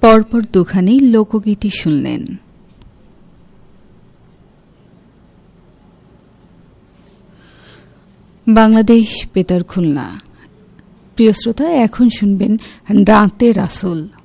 পরপর দুখানি লোকগীতি শুনলেন। বাংলাদেশ বেতার খুলনা। প্রিয় শ্রোতা, এখন শুনবেন রাতে রাসূল।